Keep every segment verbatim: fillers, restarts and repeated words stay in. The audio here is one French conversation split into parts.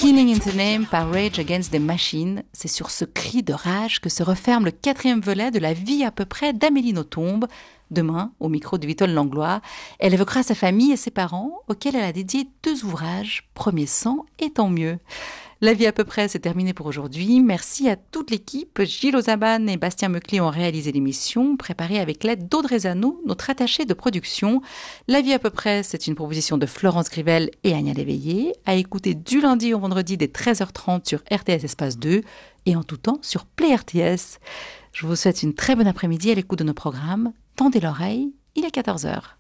Killing in the Name par Rage Against the Machine. C'est sur ce cri de rage que se referme le quatrième volet de la vie à peu près d'Amélie Nothomb. Demain, au micro de Vitol Langlois, elle évoquera sa famille et ses parents, auxquels elle a dédié deux ouvrages, Premier sang et Tant mieux. La vie à peu près, c'est terminé pour aujourd'hui. Merci à toute l'équipe. Gilles Ozaban et Bastien Meucli ont réalisé l'émission, préparée avec l'aide d'Audrey Zano, notre attachée de production. La vie à peu près, c'est une proposition de Florence Grivel et Agnès Léveillé, à écouter du lundi au vendredi dès treize heures trente sur R T S Espace deux et en tout temps sur Play R T S. Je vous souhaite une très bonne après-midi à l'écoute de nos programmes. Tendez l'oreille, il est quatorze heures.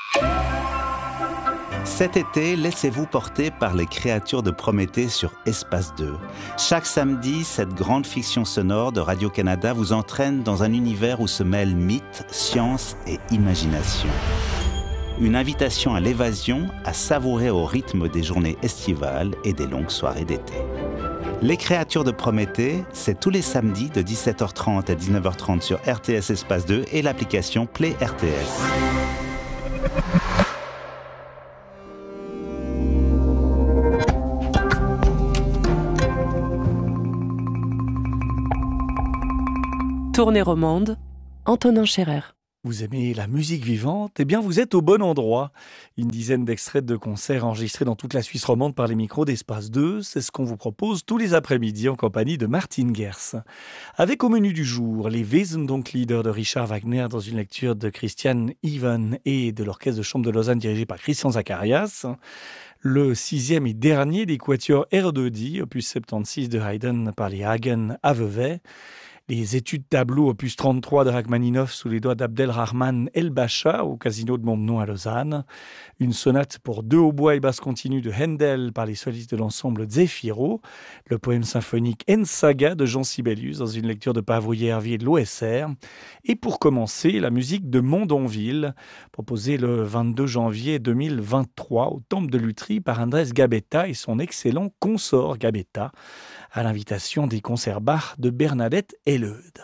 Cet été, laissez-vous porter par les créatures de Prométhée sur Espace deux. Chaque samedi, cette grande fiction sonore de Radio-Canada vous entraîne dans un univers où se mêlent mythe, science et imagination. Une invitation à l'évasion, à savourer au rythme des journées estivales et des longues soirées d'été. Les créatures de Prométhée, c'est tous les samedis de dix-sept heures trente à dix-neuf heures trente sur R T S Espace deux et l'application Play R T S. Tournée romande, Antonin Scherer. Vous aimez la musique vivante? Eh bien, vous êtes au bon endroit. Une dizaine d'extraits de concerts enregistrés dans toute la Suisse romande par les micros d'Espace deux. C'est ce qu'on vous propose tous les après-midi en compagnie de Martin Gers. Avec au menu du jour, les Wesendonck-Lieder de Richard Wagner dans une lecture de Christian Even et de l'Orchestre de chambre de Lausanne dirigé par Christian Zacharias. Le sixième et dernier des quatuors R deux D, opus soixante-seize de Haydn par les Hagen à Vevey. Les études tableau opus trente-trois de Rachmaninov sous les doigts d'Abdelrahman El-Bacha au Casino de Montbenon à Lausanne. Une sonate pour deux hautbois et basse continue de Handel par les solistes de l'ensemble Zefiro. Le poème symphonique En Saga de Jean Sibelius dans une lecture de Pavrouillet Hervier et de l'O S R. Et pour commencer, la musique de Mondonville, proposée le vingt-deux janvier deux mille vingt-trois au Temple de Lutry par Andrés Gabetta et son excellent consort Gabetta, à l'invitation des concerts Bach de Bernadette Helleude.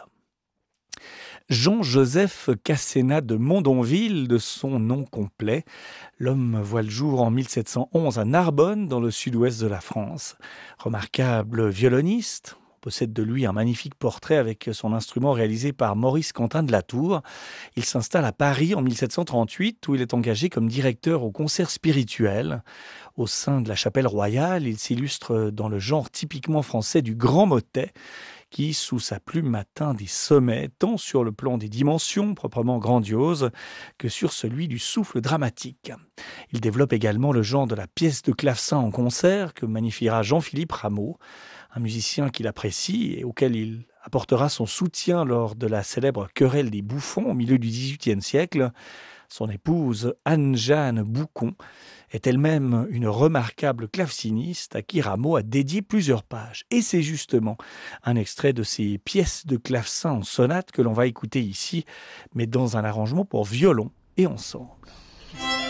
Jean-Joseph Cassénat de Mondonville, de son nom complet. L'homme voit le jour en mille sept cent onze à Narbonne, dans le sud-ouest de la France. Remarquable violoniste, on possède de lui un magnifique portrait avec son instrument réalisé par Maurice Quentin de la Tour. Il s'installe à Paris en mille sept cent trente-huit, où il est engagé comme directeur au concert spirituel. Au sein de la chapelle royale, il s'illustre dans le genre typiquement français du grand motet, qui, sous sa plume, atteint des sommets, tant sur le plan des dimensions proprement grandioses que sur celui du souffle dramatique. Il développe également le genre de la pièce de clavecin en concert que magnifiera Jean-Philippe Rameau, un musicien qu'il apprécie et auquel il apportera son soutien lors de la célèbre querelle des bouffons au milieu du dix-huitième siècle. Son épouse, Anne-Jeanne Boucon, est elle-même une remarquable claveciniste à qui Rameau a dédié plusieurs pages. Et c'est justement un extrait de ces pièces de clavecin en sonate que l'on va écouter ici, mais dans un arrangement pour violon et ensemble.